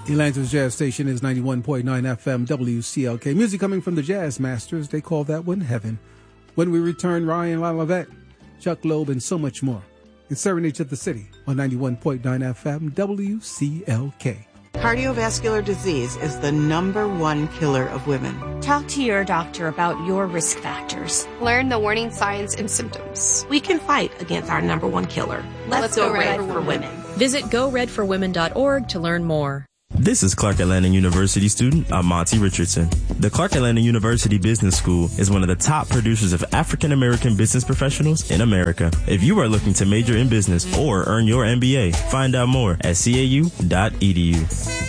Atlanta's Jazz Station is 91.9 FM WCLK. Music coming from the Jazz Masters. They call that one Heaven. When we return, Ryan LaLavette, Chuck Loeb, and so much more. It's Serenade of the City on 91.9 FM WCLK. Cardiovascular disease is the #1 killer of women. Talk to your doctor about your risk factors. Learn the warning signs and symptoms. We can fight against our #1 killer. Let's go Red for Women. Visit GoRedForWomen.org to learn more. This is Clark Atlanta University student Monty Richardson. The Clark Atlanta University Business School is one of the top producers of African American business professionals in America. If you are looking to major in business or earn your MBA, find out more at cau.edu.